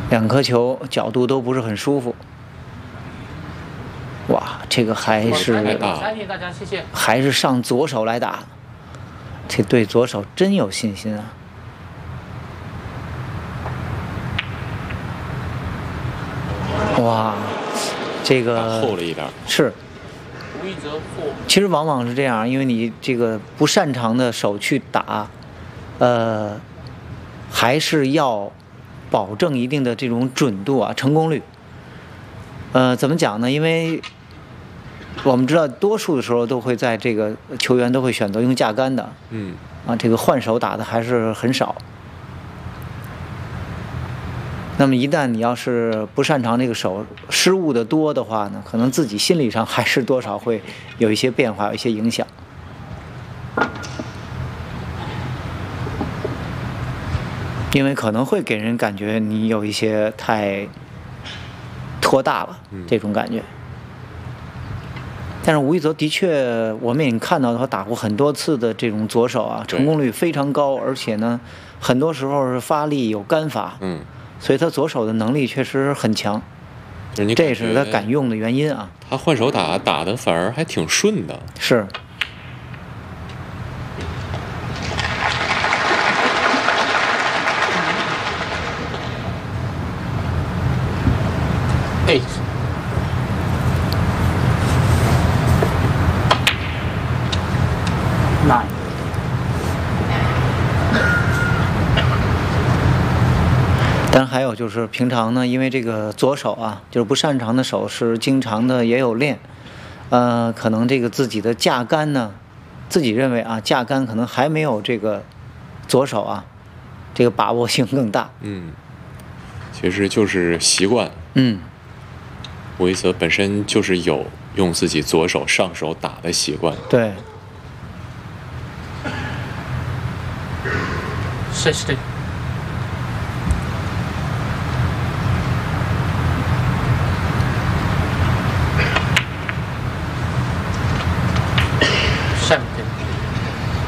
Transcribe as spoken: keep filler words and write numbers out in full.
两颗球角度都不是很舒服。哇，这个还是还是上左手来打，这对左手真有信心啊！哇，这个厚了一点是。其实往往是这样，因为你这个不擅长的手去打，呃，还是要保证一定的这种准度啊，成功率。呃，怎么讲呢？因为我们知道，多数的时候都会在这个球员都会选择用架杆的， 嗯， 啊，这个换手打的还是很少。那么一旦你要是不擅长这个手，失误的多的话呢，可能自己心理上还是多少会有一些变化，有一些影响。因为可能会给人感觉你有一些太拖大了，这种感觉。但是吴亦泽的确，我们也看到他打过很多次的这种左手啊，成功率非常高，而且呢，很多时候是发力有杆法， 嗯， 所以他左手的能力确实很强，这也是他敢用的原因啊。 他换手打打的反而还挺顺的， 是。 Eight. Nine. 但还有就是平常呢，因为这个左手啊，就是不擅长的手是经常的也有练，呃，可能这个自己的架杆呢，自己认为啊，架杆可能还没有这个左手啊，这个把握性更大。 嗯，其实就是习惯。 嗯。 吴亦泽本身就是有用自己左手上手打的习惯。 对。 Sixty.